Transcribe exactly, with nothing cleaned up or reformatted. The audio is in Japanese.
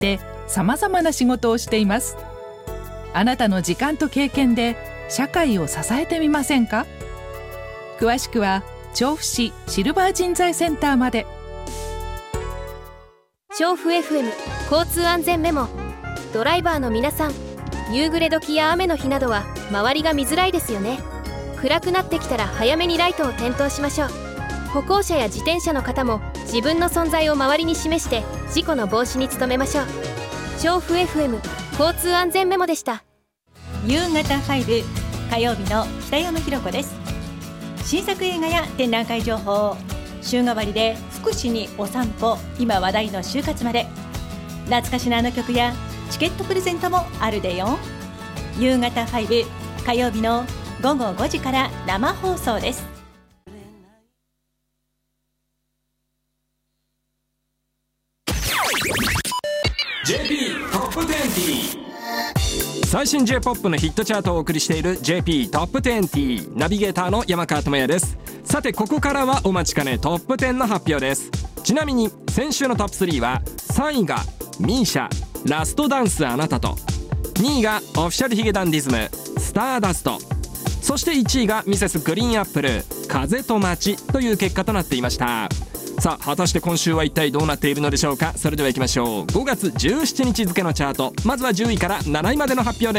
ってさまざまな仕事をしています。あなたの時間と経験で社会を支えてみませんか？詳しくは調布市シルバー人材センターまで。 調布 エフエム 交通安全メモ。ドライバーの皆さん、夕暮れ時や雨の日などは周りが見づらいですよね。暗くなってきたら早めにライトを点灯しましょう。歩行者や自転車の方も自分の存在を周りに示して事故の防止に努めましょう。調布 エフエム 交通安全メモでした。 夕方ファイブ火曜日の北山ひろ子です。新作映画や展覧会情報、週替わりで福祉にお散歩、今話題の就活まで、懐かしのあの曲やチケットプレゼントもあるでよ。夕方ファイブ火曜日のごごごじから生放送です。 ジェーピー トップにじゅう。 最新 J-ポップ のヒットチャートをお送りしている ジェーピー トップにじゅう。ナビゲーターの山川智也です。さてここからはお待ちかねトップじゅうの発表です。ちなみに先週のトップスリーはさんいがミーシャラストダンスあなたと、にいがオフィシャルヒゲダンディズムスターダスト、そしていちいがミセスグリーンアップル風と街という結果となっていました。さあ果たして今週は一体どうなっているのでしょうか。それでは行きましょう。ごがつじゅうしちにち付のチャート、まずはじゅういからなないまでの発表です。